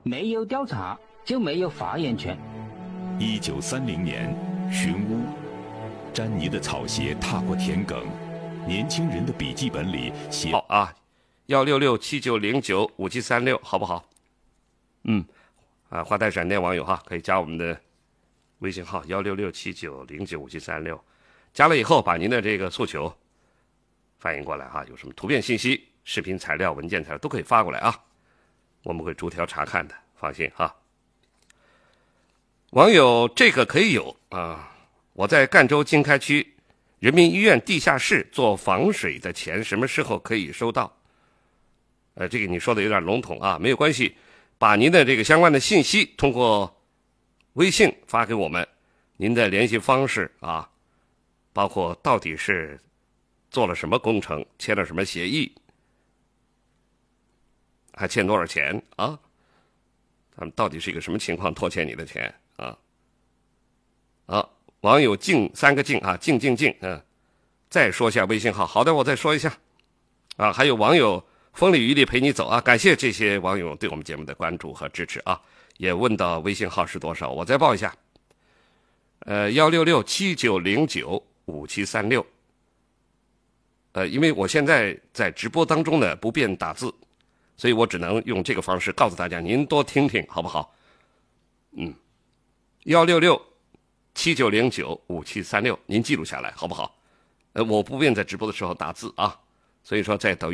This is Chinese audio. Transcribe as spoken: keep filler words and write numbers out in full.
没有调查就没有发言权。 一九三零年，寻乌，詹妮的草鞋踏过田埂，年轻人的笔记本里写好啊，幺六六七九零九五七三六，好不好？嗯，啊，花带闪电网友哈，可以加我们的微信号幺六六七九零九五七三六，加了以后把您的这个诉求反映过来哈，有什么图片信息、视频材料、文件材料都可以发过来啊，我们会逐条查看的，放心哈。网友这个可以有啊，我在赣州经开区人民医院地下室做防水的钱什么时候可以收到？呃，这个你说的有点笼统啊，没有关系，把您的这个相关的信息通过微信发给我们，您的联系方式啊，包括到底是做了什么工程，签了什么协议，还欠多少钱啊？他们到底是一个什么情况拖欠你的钱啊？啊，网友静三个静啊，静静静，嗯、啊，再说一下微信号。好的，我再说一下啊。还有网友风里雨里陪你走啊，感谢这些网友对我们节目的关注和支持啊。也问到微信号是多少，我再报一下，呃，幺六六七九零九五七三六。呃，因为我现在在直播当中呢，不便打字，所以我只能用这个方式告诉大家，您多听听好不好？嗯，幺六六七九零九五七三六，您记录下来好不好？呃，我不便在直播的时候打字啊，所以说在抖音。